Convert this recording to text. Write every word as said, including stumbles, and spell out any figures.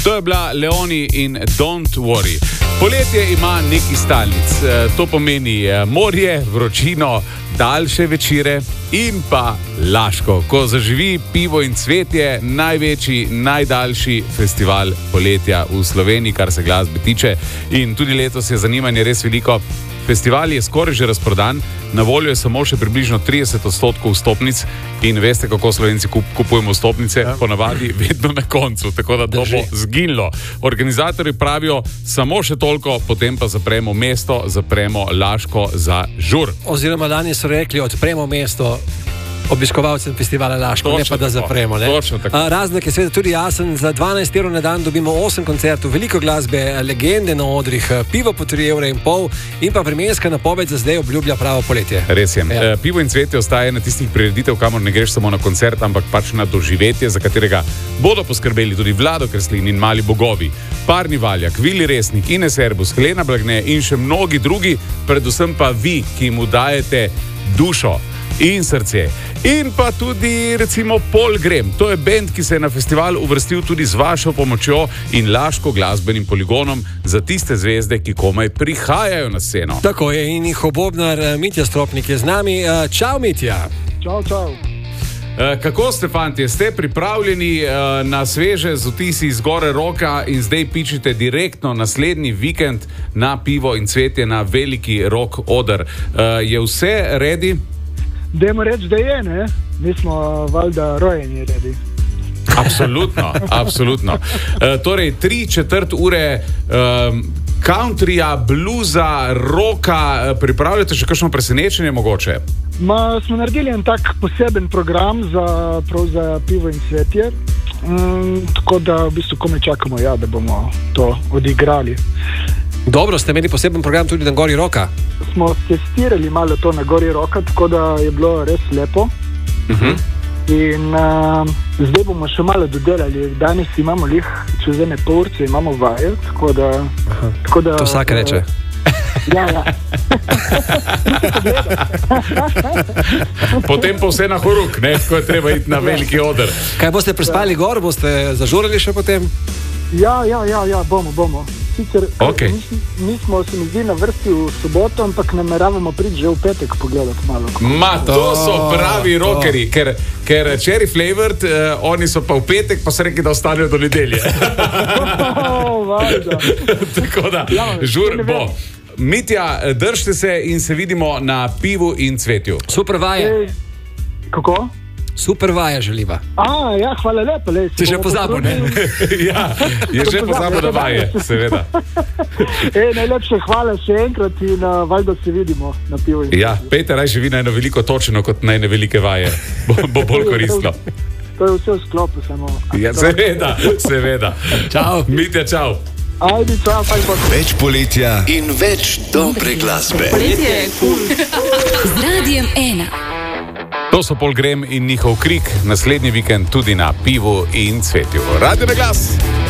To je bila Leoni in Don't Worry. Poletje ima neki stalnic. To pomeni morje, vročino, daljše večere in pa Laško, ko zaživi Pivo in cvetje, največji, najdaljši festival poletja v Sloveniji, kar se glasbe tiče. In tudi letos je zanimanje res veliko. Festival je skoraj že razprodan, na voljo je samo še približno trideset odstotkov vstopnic in veste, kako Slovenci kup, kupujemo vstopnice, ja. Ponavadi vedno na koncu, tako da to bo zginilo. Organizatorji pravijo samo še toliko, potem pa zapremo mesto, zapremo Laško za žur. Oziroma lani so rekli, odpremo mesto obiskovalcem festivala Laško, točno ne pa da tako, zapremo. Ne? Razlog je seveda tudi jasen, za dvanajst evrov na dan dobimo osem koncertov, veliko glasbe, legende na odrih, pivo po tri evre in pol in pa vremenska napoved za zdaj obljublja pravo poletje. Res je. Ja. Pivo in cvetje ostaje na tistih prireditev, kamor ne greš samo na koncert, ampak pač na doživetje, za katerega bodo poskrbeli tudi Vlado Kreslin in Mali bogovi, Parni Valjak, Vili Resnik, Ines Erbus, Helena Blagne in še mnogi drugi, predvsem pa vi, ki mu dajete dušo in srce. In pa tudi recimo Pol Grem. To je bend, ki se je na festival uvrstil tudi z vašo pomočjo in Laško glasbenim poligonom za tiste zvezde, ki komaj prihajajo na sceno. Tako je, in njihov bobnar Mitja Stropnik je z nami. Čau, Mitja. Čau, čau. Kako ste, fantje? Ste pripravljeni na sveže z vtisi iz Gore Roka in zdaj pičite direktno naslednji vikend na Pivo in cvetje na veliki rock oder? Je vse ready? Dajmo reči, da je, ne? Mi smo valjda rojeni redi. Absolutno, absolutno. E, torej, tri četrt ure um, countryja, bluza, rocka, pripravljate še kakšno presenečenje mogoče? Ma, smo naredili en tak poseben program za, prav za Pivo in cvetje, um, tako da v bistvu kome čakamo, ja, da bomo to odigrali. Dobro, ste imeli poseben program tudi na Gori Roka? Smo testirali malo to na Gori Roka, tako da je bilo res lepo. Uh-huh. In uh, zdaj bomo še malo dodelali. Danes imamo lih čez ene pol urce, imamo vaje, tako da... Tako da to vsak reče. Ja, ja. Potem pa vse na horuk, ne? Ko je treba iti na veliki oder. Kaj boste prespali gor, boste zažurali še potem? Ja, ja, ja, ja, bomo, bomo. Sicer, okay. mi, mi smo se mi zdi na vrsti v soboto, ampak nameravamo priti že v petek pogledati malo. Ma, to so pravi rockeri, ker, ker Cherry Flavored, eh, oni so pa v petek, pa so rekli, da ostanejo do nedelje. Oh, tako da, ja, žur bo. Mitja, držite se in se vidimo na Pivu in cvetju. Super vaje. Ej, kako? Super vaja želiva. A, ja, hvala lepa. Le, si že pozabil, ne? Ja, je že pozabil na vaje, seveda. Ej, najlepše hvala še enkrat in uh, valjda se vidimo na Pivu. Ja, Peter raj živi na eno veliko točeno kot na ene velike vaje. Bo, bo bolj koristno. To je vse v sklopu samo. Ja, seveda, seveda. Čau. Mitja, čau. Ajde, čau, fajn pot. Več poletja in več dobre glasbe. Poletje je cool. Z Radijem ena. To so Pol Grem in njihov krik naslednji vikend tudi na Pivu in cvetju. Radio na glas!